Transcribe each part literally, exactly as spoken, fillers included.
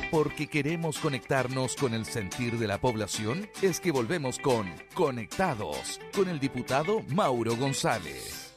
Porque queremos conectarnos con el sentir de la población, es que volvemos con Conectados, con el diputado Mauro González.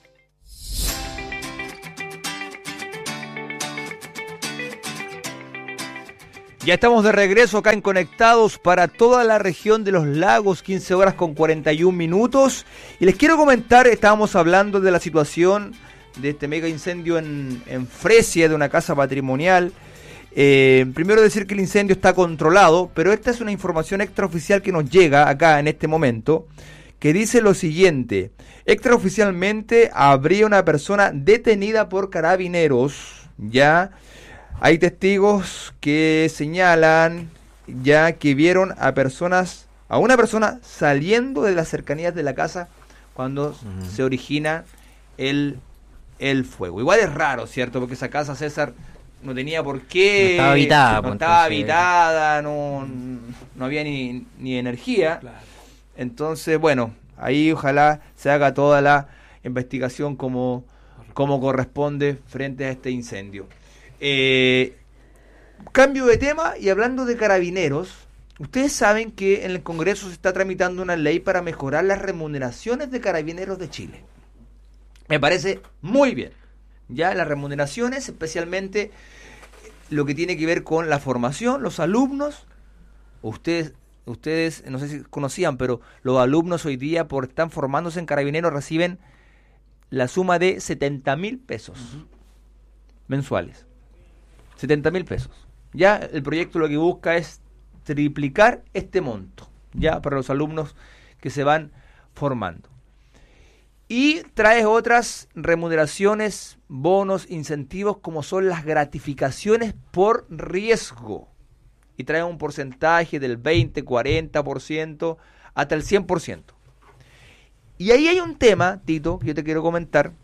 Ya estamos de regreso acá en Conectados para toda la región de los lagos, quince horas con cuarenta y un minutos. Y les quiero comentar, estábamos hablando de la situación de este mega incendio en, en Fresia, de una casa patrimonial. Eh, primero decir que el incendio está controlado, pero esta es una información extraoficial que nos llega acá en este momento, que dice lo siguiente: extraoficialmente habría una persona detenida por carabineros. Ya hay testigos que señalan ya que vieron a personas, a una persona saliendo de las cercanías de la casa cuando uh-huh. se origina el, el fuego. Igual es raro, ¿cierto? Porque esa casa, César, no tenía por qué, no estaba habitada, no estaba habitada, no, no había ni, ni energía. Claro. Entonces, bueno, ahí ojalá se haga toda la investigación como, como corresponde frente a este incendio. Eh, cambio de tema y hablando de carabineros, ustedes saben que en el Congreso se está tramitando una ley para mejorar las remuneraciones de carabineros de Chile. Me parece muy bien. Ya las remuneraciones, especialmente lo que tiene que ver con la formación, los alumnos, ustedes, ustedes no sé si conocían, pero los alumnos hoy día por estar formándose en carabineros reciben la suma de setenta mil pesos uh-huh. mensuales. setenta mil pesos. Ya el proyecto lo que busca es triplicar este monto, ya para los alumnos que se van formando. Y trae otras remuneraciones, bonos, incentivos, como son las gratificaciones por riesgo. Y trae un porcentaje del veinte, cuarenta por ciento hasta el cien por ciento. Y ahí hay un tema, Tito, que yo te quiero comentar.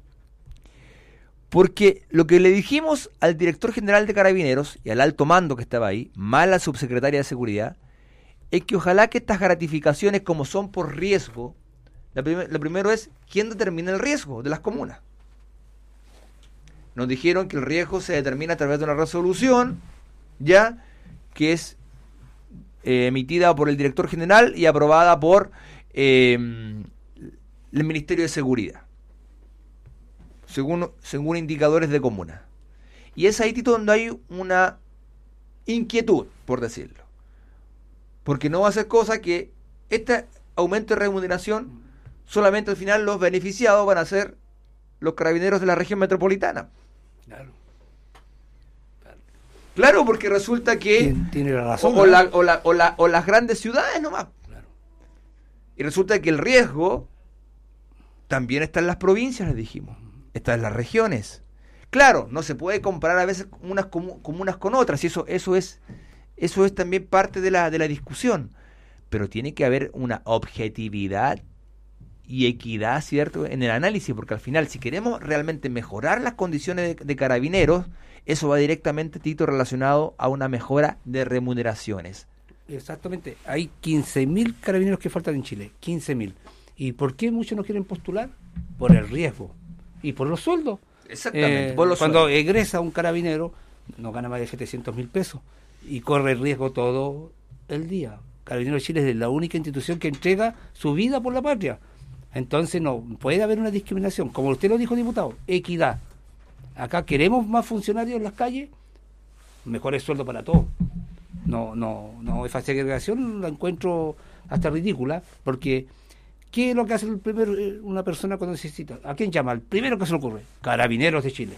Porque lo que le dijimos al director general de Carabineros y al alto mando que estaba ahí, más la subsecretaria de Seguridad, es que ojalá que estas gratificaciones, como son por riesgo, la prim- lo primero es, ¿quién determina el riesgo de las comunas? Nos dijeron que el riesgo se determina a través de una resolución, ya, que es eh, emitida por el director general y aprobada por eh, el Ministerio de Seguridad. Según, según indicadores de comuna. Y es ahí, Tito, donde hay una inquietud, por decirlo. Porque no va a ser cosa que este aumento de remuneración, solamente al final los beneficiados van a ser los carabineros de la región metropolitana. Claro. Claro, claro porque resulta que... Tiene la razón. O, o, la, o, la, o, la, o las grandes ciudades nomás. Claro. Y resulta que el riesgo también está en las provincias, les dijimos. Está en las regiones. Claro, no se puede comparar a veces unas comunas con otras, y eso, eso es, eso es también parte de la, de la discusión. Pero tiene que haber una objetividad y equidad, ¿cierto?, en el análisis, porque al final, si queremos realmente mejorar las condiciones de, de carabineros, eso va directamente, Tito, relacionado a una mejora de remuneraciones. Exactamente. Hay quince mil carabineros que faltan en Chile, quince mil. ¿Y por qué muchos no quieren postular? Por el riesgo. Y por los sueldos. Exactamente. Eh, por los cuando sueldos. egresa un carabinero, no gana más de setecientos mil pesos y corre riesgo todo el día. Carabineros de Chile es la única institución que entrega su vida por la patria. Entonces no puede haber una discriminación. Como usted lo dijo, diputado, equidad. Acá queremos más funcionarios en las calles, mejores sueldos para todos. No, no, no, esa segregación la encuentro hasta ridícula, porque ¿qué es lo que hace el primero, una persona cuando necesita? ¿A quién llama? El primero que se le ocurre, Carabineros de Chile.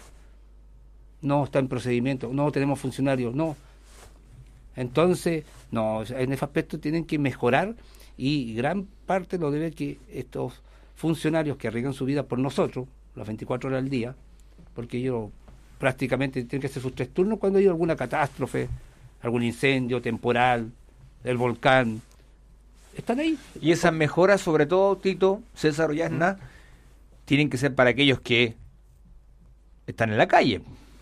No está en procedimiento, no tenemos funcionarios, no. Entonces, no, en ese aspecto tienen que mejorar, y gran parte lo debe que estos funcionarios que arriesgan su vida por nosotros, las veinticuatro horas al día, porque ellos prácticamente tienen que hacer sus tres turnos cuando hay alguna catástrofe, algún incendio temporal, el volcán. Están ahí. Y esas mejoras, sobre todo, Tito, César Yasna, ¿Mm? tienen que ser para aquellos que están en la calle.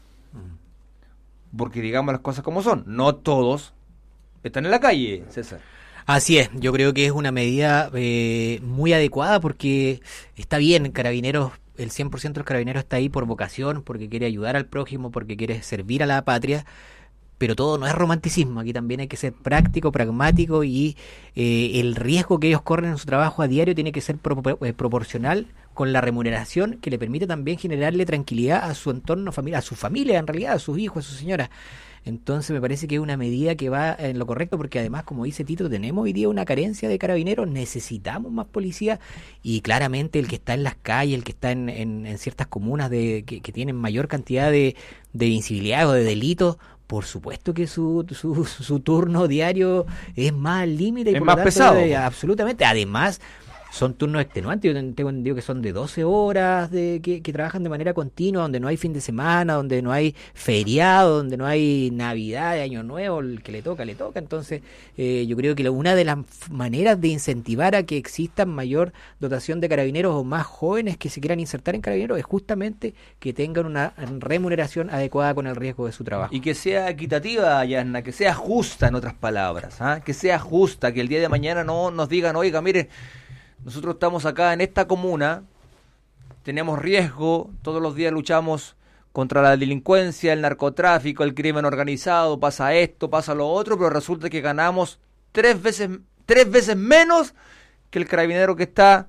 Porque digamos las cosas como son, no todos están en la calle, César. Así es, yo creo que es una medida eh, muy adecuada, porque está bien, Carabineros, el cien por ciento de los carabineros está ahí por vocación, porque quiere ayudar al prójimo, porque quiere servir a la patria, pero todo no es romanticismo, aquí también hay que ser práctico, pragmático y eh, el riesgo que ellos corren en su trabajo a diario tiene que ser pro, eh, proporcional con la remuneración que le permite también generarle tranquilidad a su entorno familiar, a su familia en realidad, a sus hijos, a su señora. Entonces me parece que es una medida que va en lo correcto porque además, como dice Tito, tenemos hoy día una carencia de carabineros, necesitamos más policía y claramente el que está en las calles, el que está en, en, en ciertas comunas de que, que tienen mayor cantidad de, de incivilidad o de delitos, por supuesto que su, su, su turno diario es más al límite. Es más pesado. De, absolutamente. Además, son turnos extenuantes. Yo tengo entendido que son de doce horas, de que, que trabajan de manera continua, donde no hay fin de semana, donde no hay feriado, donde no hay Navidad, Año Nuevo, el que le toca, le toca. Entonces, eh, yo creo que una de las maneras de incentivar a que exista mayor dotación de carabineros o más jóvenes que se quieran insertar en carabineros es justamente que tengan una remuneración adecuada con el riesgo de su trabajo. Y que sea equitativa, Yasna, que sea justa, en otras palabras, ¿ah? Que sea justa, que el día de mañana no nos digan, oiga, mire, nosotros estamos acá en esta comuna, tenemos riesgo, todos los días luchamos contra la delincuencia, el narcotráfico, el crimen organizado, pasa esto, pasa lo otro, pero resulta que ganamos tres veces, tres veces menos que el carabinero que está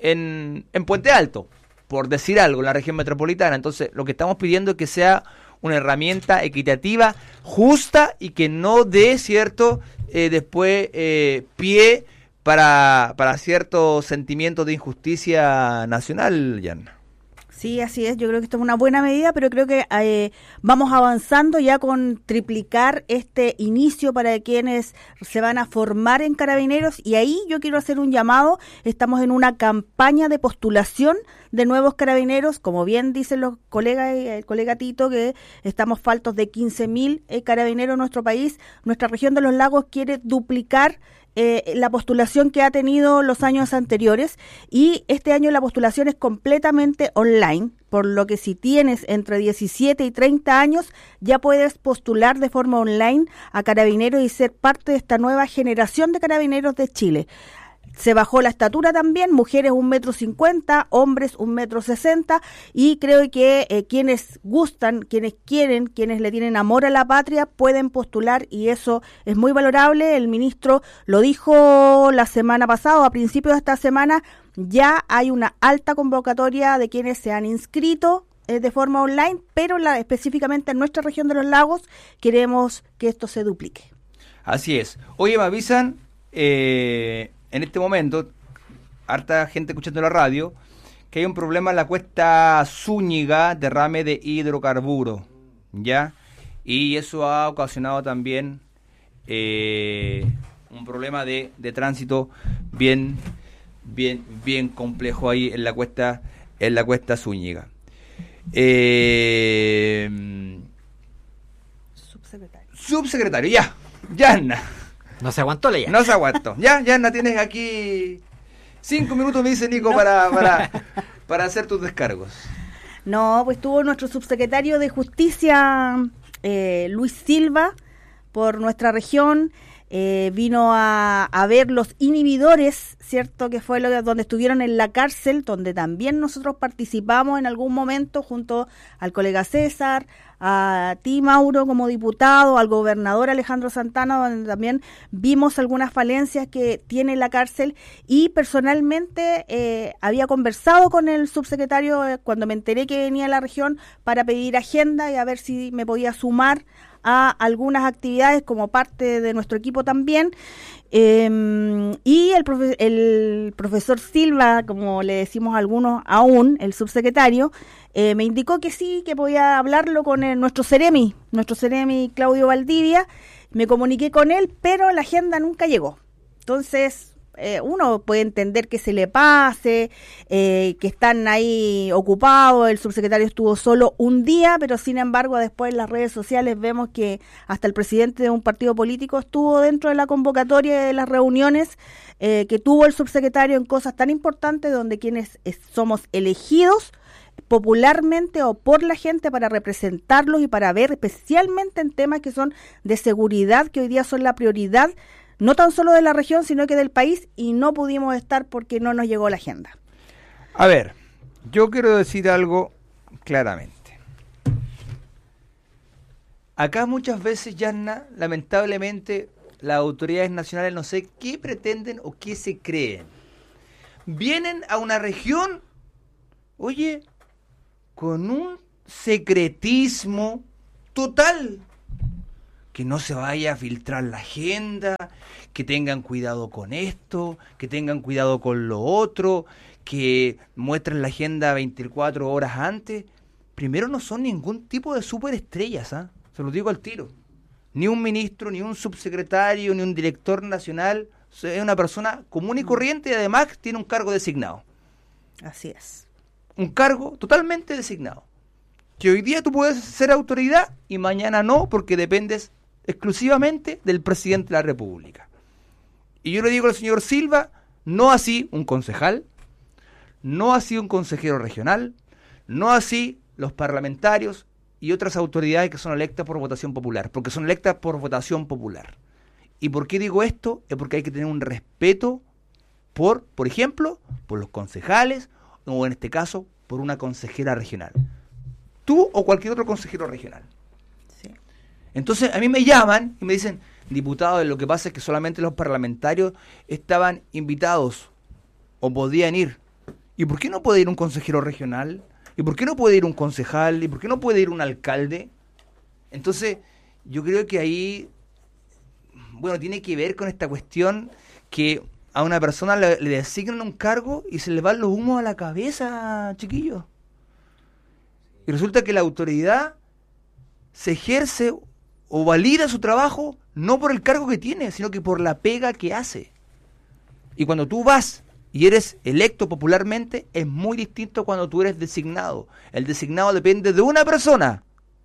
en, en Puente Alto, por decir algo, en la región metropolitana. Entonces, lo que estamos pidiendo es que sea una herramienta equitativa, justa y que no dé, cierto, eh, después eh, pie para, para ciertos sentimientos de injusticia nacional, Jan. Sí, así es. Yo creo que esto es una buena medida, pero creo que eh, vamos avanzando ya con triplicar este inicio para quienes se van a formar en carabineros. Y ahí yo quiero hacer un llamado. Estamos en una campaña de postulación de nuevos carabineros. Como bien dicen los colegas, el colega Tito, que estamos faltos de quince mil eh, carabineros en nuestro país. Nuestra región de los lagos quiere duplicar Eh, la postulación que ha tenido los años anteriores, y este año la postulación es completamente online, por lo que si tienes entre diecisiete y treinta años ya puedes postular de forma online a carabineros y ser parte de esta nueva generación de carabineros de Chile. Se bajó la estatura también, mujeres un metro cincuenta, hombres un metro sesenta, y creo que eh, quienes gustan, quienes quieren, quienes le tienen amor a la patria pueden postular, y eso es muy valorable. El ministro lo dijo la semana pasada, a principios de esta semana, ya hay una alta convocatoria de quienes se han inscrito eh, de forma online, pero la, específicamente en nuestra región de los lagos queremos que esto se duplique. Así es. Oye, me avisan... Eh... en este momento, harta gente escuchando la radio, que hay un problema en la cuesta Zúñiga, derrame de hidrocarburo, ¿ya? Y eso ha ocasionado también eh, un problema de, de tránsito bien, bien, bien complejo ahí en la cuesta, en la cuesta Zúñiga. Eh, Subsecretario. Subsecretario, ya, ya, Ana. No se aguantó la ya. No se aguantó. Ya, ya, no tienes aquí cinco minutos, me dice Nico, no. para, para, para hacer tus descargos. No, pues tuvo nuestro subsecretario de Justicia, eh, Luis Silva, por nuestra región. Eh, vino a, a ver los inhibidores, ¿cierto? Que fue lo que, donde estuvieron en la cárcel, donde también nosotros participamos en algún momento junto al colega César, a ti, Mauro, como diputado, al gobernador Alejandro Santana, donde también vimos algunas falencias que tiene la cárcel, y personalmente eh, había conversado con el subsecretario eh, cuando me enteré que venía a la región para pedir agenda y a ver si me podía sumar a algunas actividades como parte de nuestro equipo también. Eh, y el, profe- el profesor Silva, como le decimos a algunos aún, el subsecretario, eh, me indicó que sí, que podía hablarlo con el, nuestro Ceremi, nuestro Ceremi Claudio Valdivia. Me comuniqué con él, pero la agenda nunca llegó. Entonces, eh, uno puede entender que se le pase, eh, que están ahí ocupados. El subsecretario estuvo solo un día, pero sin embargo después en las redes sociales vemos que hasta el presidente de un partido político estuvo dentro de la convocatoria de las reuniones eh, que tuvo el subsecretario en cosas tan importantes, donde quienes es, somos elegidos popularmente o por la gente para representarlos y para ver especialmente en temas que son de seguridad, que hoy día son la prioridad no tan solo de la región, sino que del país, y no pudimos estar porque no nos llegó la agenda. A ver, yo quiero decir algo claramente. acá muchas veces, Yanna, lamentablemente, las autoridades nacionales no sé qué pretenden o qué se creen. Vienen a una región, oye, con un secretismo total. Que no se vaya a filtrar la agenda, que tengan cuidado con esto, que tengan cuidado con lo otro, que muestren la agenda veinticuatro horas antes. Primero, no son ningún tipo de superestrellas, ¿ah? Se lo digo al tiro. Ni un ministro, ni un subsecretario, ni un director nacional. Es una persona común y corriente y además tiene un cargo designado. Así es. Un cargo totalmente designado. Que hoy día tú puedes ser autoridad y mañana no, porque dependes exclusivamente del presidente de la República. Y yo le digo al señor Silva, no así un concejal, no así un consejero regional, no así los parlamentarios y otras autoridades que son electas por votación popular, porque son electas por votación popular. ¿Y por qué digo esto? Es porque hay que tener un respeto por, por ejemplo, por los concejales, o en este caso, por una consejera regional. Tú o cualquier otro consejero regional. Sí. Entonces a mí me llaman y me dicen, diputado, lo que pasa es que solamente los parlamentarios estaban invitados o podían ir. ¿Y por qué no puede ir un consejero regional? ¿Y por qué no puede ir un concejal? ¿Y por qué no puede ir un alcalde? Entonces yo creo que ahí, bueno, tiene que ver con esta cuestión que a una persona le, le designan un cargo y se le van los humos a la cabeza, chiquillos. Y resulta que la autoridad se ejerce o valida su trabajo no por el cargo que tiene, sino que por la pega que hace. Y cuando tú vas y eres electo popularmente, es muy distinto cuando tú eres designado. El designado depende de una persona.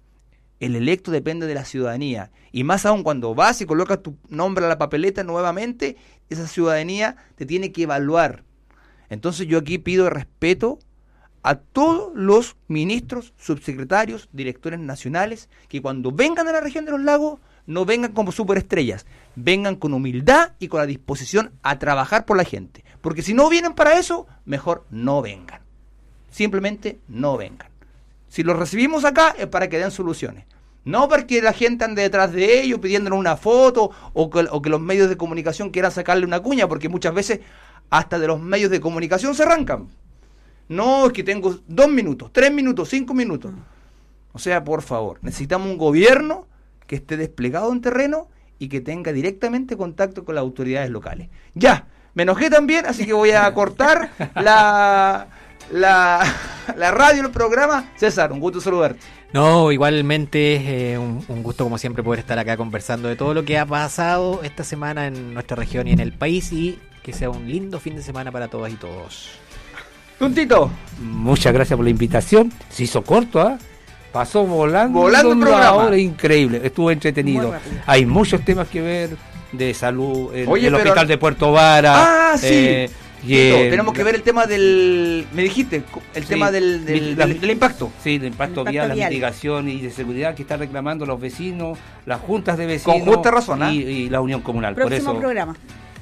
El electo depende de la ciudadanía. Y más aún cuando vas y colocas tu nombre a la papeleta nuevamente, esa ciudadanía te tiene que evaluar. Entonces yo aquí pido respeto a todos los ministros, subsecretarios, directores nacionales, que cuando vengan a la región de los lagos, no vengan como superestrellas, vengan con humildad y con la disposición a trabajar por la gente. Porque si no vienen para eso, mejor no vengan. Simplemente no vengan. Si los recibimos acá es para que den soluciones. No porque la gente ande detrás de ellos pidiéndonos una foto o que, o que los medios de comunicación quieran sacarle una cuña, porque muchas veces hasta de los medios de comunicación se arrancan. No, es que tengo dos minutos, tres minutos, cinco minutos. O sea, por favor, necesitamos un gobierno que esté desplegado en terreno y que tenga directamente contacto con las autoridades locales. Ya, me enojé también, así que voy a cortar la, la, la radio, el programa. César, un gusto saludarte. No, igualmente eh, un, un gusto como siempre poder estar acá conversando de todo lo que ha pasado esta semana en nuestra región y en el país, y que sea un lindo fin de semana para todas y todos. Tuntito. Muchas gracias por la invitación. Se hizo corto, ¿ah? ¿eh? Pasó volando. Volando el programa. Hora increíble. Estuvo entretenido. Hay muchos temas que ver de salud. El, Oye, el pero... hospital de Puerto Vara. Ah, sí. Eh, y el... Tenemos que ver el tema del... Me dijiste, el sí, tema del, del, la, del, del impacto. Sí, del impacto, impacto vial, vial, la mitigación y de seguridad que están reclamando los vecinos, las juntas de vecinos. Con justa razón, ¿eh? y, y la Unión Comunal. Próximo Por eso, programa.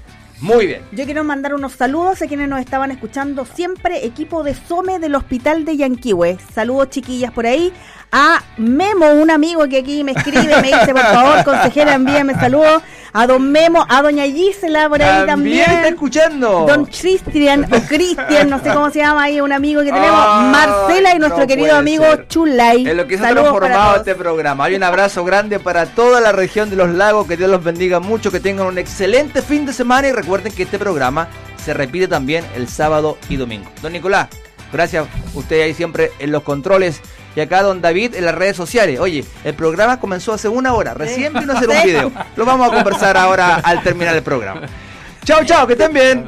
Muy bien. Yo quiero mandar unos saludos a quienes nos estaban escuchando siempre, equipo de SOME del Hospital de Yanquihue. Saludos, chiquillas, por ahí. A Memo, un amigo que aquí me escribe, me dice, por favor, consejera, envíame saludos. A don Memo, a doña Gisela, por ahí también. También está escuchando. Don Cristian, o Cristian, no sé cómo se llama ahí, un amigo que tenemos. Ay, Marcela y nuestro no querido puede amigo ser. Chulay. En lo que se ha Saludos para transformado todos. este programa. Hay un abrazo grande para toda la región de los lagos. Que Dios los bendiga mucho. Que tengan un excelente fin de semana. Y recuerden que este programa se repite también el sábado y domingo. Don Nicolás, gracias. Usted ahí siempre en los controles. Y acá don David en las redes sociales. Oye, el programa comenzó hace una hora. Recién vino a hacer un video. Lo vamos a conversar ahora al terminar el programa. Chao, chao. Que estén bien.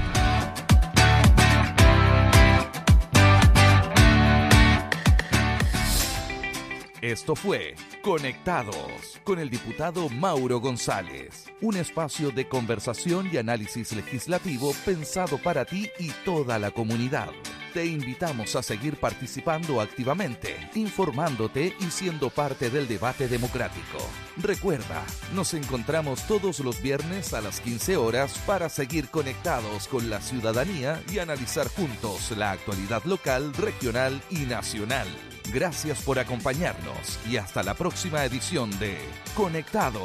Esto fue Conectados con el diputado Mauro González, un espacio de conversación y análisis legislativo pensado para ti y toda la comunidad. Te invitamos a seguir participando activamente, informándote y siendo parte del debate democrático. Recuerda, nos encontramos todos los viernes a las quince horas para seguir conectados con la ciudadanía y analizar juntos la actualidad local, regional y nacional. Gracias por acompañarnos y hasta la próxima edición de Conectados.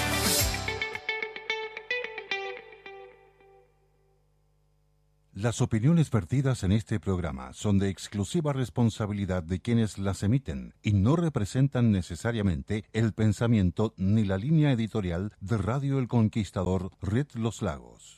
Las opiniones vertidas en este programa son de exclusiva responsabilidad de quienes las emiten y no representan necesariamente el pensamiento ni la línea editorial de Radio El Conquistador, Red Los Lagos.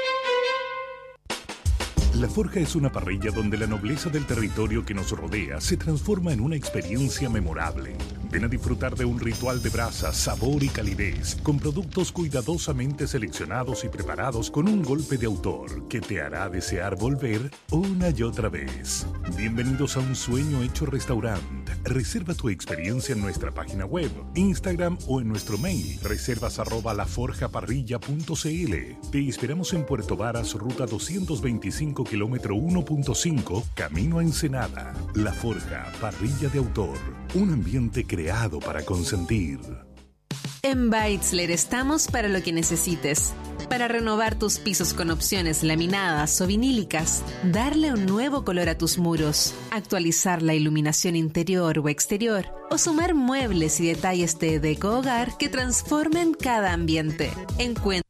La Forja es una parrilla donde la nobleza del territorio que nos rodea se transforma en una experiencia memorable. Ven a disfrutar de un ritual de brasa, sabor y calidez, con productos cuidadosamente seleccionados y preparados con un golpe de autor que te hará desear volver una y otra vez. Bienvenidos a un sueño hecho restaurante. Reserva tu experiencia en nuestra página web, Instagram o en nuestro mail, reservas arroba laforjaparrilla punto cl. Te esperamos en Puerto Varas, ruta doscientos veinticinco, kilómetro uno punto cinco, camino a Ensenada. La Forja, parrilla de autor, un ambiente creado para consentir. En Beitzler estamos para lo que necesites. Para renovar tus pisos con opciones laminadas o vinílicas, darle un nuevo color a tus muros, actualizar la iluminación interior o exterior, o sumar muebles y detalles de deco hogar que transformen cada ambiente. Encuentra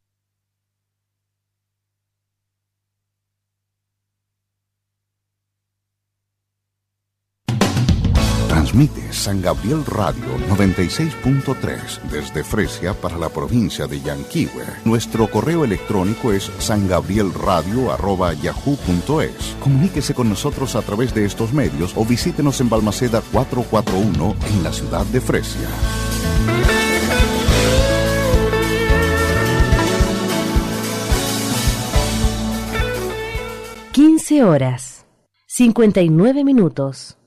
Transmite San Gabriel Radio noventa y seis punto tres desde Fresia para la provincia de Yanquihue. Nuestro correo electrónico es sangabrielradio arroba yahoo punto es. Comuníquese con nosotros a través de estos medios o visítenos en Balmaceda cuatrocientos cuarenta y uno en la ciudad de Fresia. quince horas, cincuenta y nueve minutos.